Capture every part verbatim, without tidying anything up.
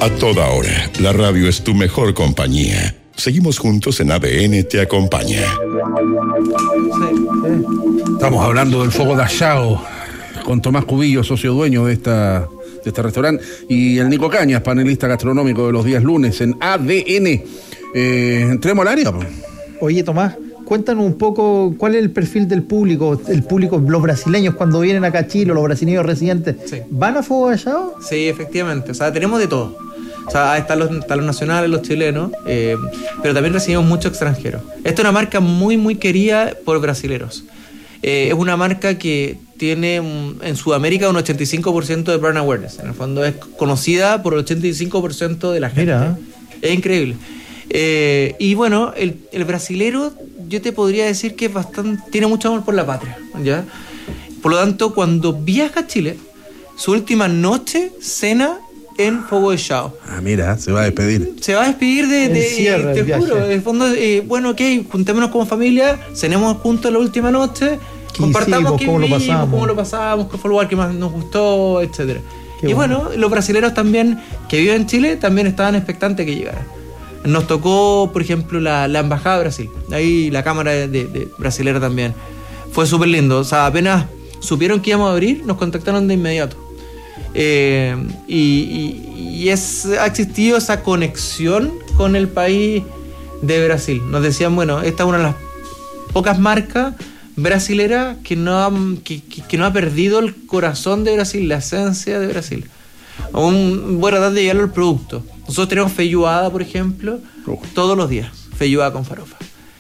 A toda hora, la radio es tu mejor compañía. Seguimos juntos en A D N Te Acompaña. Estamos hablando del Fogo de Chao con Tomás Cubillo, socio dueño de esta de este restaurante, y el Nico Cañas, panelista gastronómico de los días lunes en A D N. Eh, entremos al área. Oye, Tomás, cuéntanos un poco cuál es el perfil del público, el público, los brasileños cuando vienen acá a Chile, los brasileños residentes, sí. ¿Van a Fogo de Chao? Sí, efectivamente, o sea, tenemos de todo. O sea, están los, están los nacionales, los chilenos, eh, pero también recibimos muchos extranjeros. Esta es una marca muy, muy querida por brasileros. Eh, es una marca que tiene un, en Sudamérica un ochenta y cinco por ciento de brand awareness. En el fondo es conocida por el ochenta y cinco por ciento de la gente. Mira. Es increíble. Eh, y bueno, el, el brasilero, yo te podría decir que es bastante, tiene mucho amor por la patria, ¿ya? Por lo tanto, cuando viaja a Chile, su última noche cena en Fogo de Chao. Ah, mira, se va a despedir. Se va a despedir de, de cierre, te juro, en el fondo, eh, bueno, ok, juntémonos como familia, cenemos juntos la última noche, compartamos qué vimos, cómo lo pasamos, qué fue el lugar que más nos gustó, etcétera. Qué y bueno. bueno, los brasileños también que viven en Chile también estaban expectantes que llegara. Nos tocó, por ejemplo, la, la embajada de Brasil, ahí la cámara de, de, de brasilera también. Fue súper lindo, o sea, apenas supieron que íbamos a abrir, nos contactaron de inmediato. Eh, y, y, y es, ha existido esa conexión con el país de Brasil. Nos decían, bueno, esta es una de las pocas marcas brasileras que no ha, que, que, que no ha perdido el corazón de Brasil, la esencia de Brasil. Un, bueno, tratar de llevarlo al producto. Nosotros tenemos feijoada, por ejemplo, uh. todos los días, feijoada con farofa.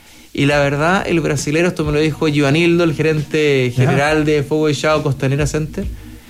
Y la verdad, el brasilero, esto me lo dijo Giovanildo, el gerente general yeah. de Fogo de Chao Costanera Center,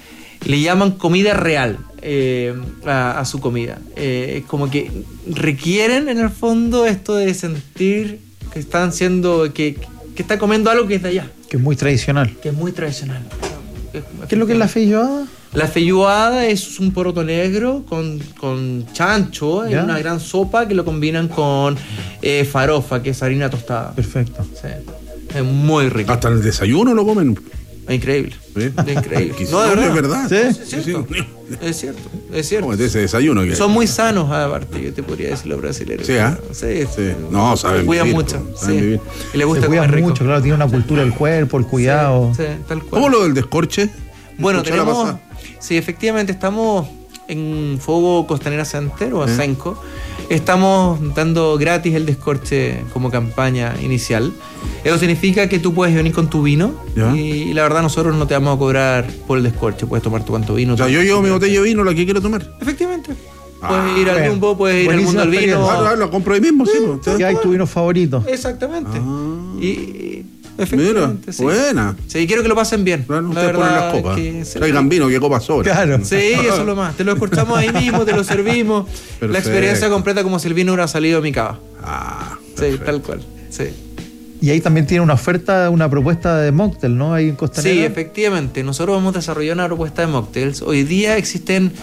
le llaman comida real eh, a, a su comida. Eh, es como que requieren en el fondo esto de sentir que están siendo, que, que están comiendo algo que es de allá. Que es muy tradicional. Que es muy tradicional. ¿Qué es lo que es la feijoada? La feijoada es un poroto negro con, con chancho en una gran sopa que lo combinan con eh, farofa, que es harina tostada. Perfecto. Sí. Es muy rico. Hasta en el desayuno lo comen. Es increíble. ¿Sí? Es increíble. No, de verdad. Es verdad. ¿Sí? Es cierto. Sí, sí. Es cierto. Es cierto. ¿Cómo es ese desayuno? Que son muy sanos, aparte, yo te podría decir los brasileños. Sí, ¿ah? ¿eh? Sí, sí. No, saben cuidan vivir, mucho. Saben sí. vivir. Y les gusta se cuidan comer rico. mucho, claro, tiene una cultura del cuerpo, el cuidado. Sí, sí, tal cual. ¿Cómo lo del descorche? Bueno, tenemos... Sí, efectivamente, estamos en Fogo Costanera Center o Asenco. ¿Eh? Estamos dando gratis el descorche como campaña inicial. Eso significa que tú puedes venir con tu vino y, y la verdad nosotros no te vamos a cobrar por el descorche. Puedes tomar tu cuanto vino. O sea, yo llevo mi botella de vino, la que quiero tomar. Efectivamente. Ah, puedes ir al bueno. Jumbo, puedes ir al Mundo del Vino. Ah, lo compro ahí mismo, sí. sí ¿Qué hay tu vino favorito? Exactamente. Ah. Y... Efectivamente, Mira, sí. Buena. Sí, quiero que lo pasen bien. Claro, la ustedes verdad ponen las copas. Que se... Traigan vino, que copas sobra. Claro. Sí, eso es lo más. Te lo escorchamos ahí mismo, te lo servimos. Perfecto. La experiencia completa como si el vino hubiera salido de mi cava. Ah, sí, tal cual. Sí. Y ahí también tiene una oferta, una propuesta de mocktail, ¿no? Ahí en Costanera. Sí, efectivamente. Nosotros hemos desarrollado una propuesta de mocktails. Hoy día existen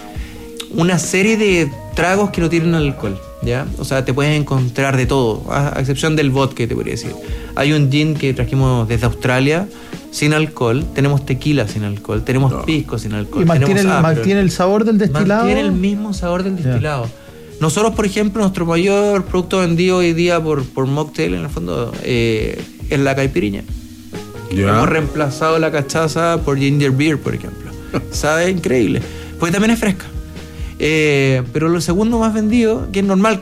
una serie de tragos que no tienen alcohol, ¿ya? O sea, te puedes encontrar de todo, a excepción del vodka, te podría decir. Hay un gin que trajimos desde Australia sin alcohol, tenemos tequila sin alcohol, tenemos no. pisco sin alcohol. ¿Y mantiene, el, mantiene el sabor del destilado? Mantiene el mismo sabor del destilado. Yeah. Nosotros, por ejemplo, nuestro mayor producto vendido hoy día por, por mocktail, en el fondo, eh, es la caipiriña. Yeah. Hemos reemplazado la cachaza por ginger beer, por ejemplo. Sabe increíble. Porque también es fresca. Eh, pero lo segundo más vendido, que es normal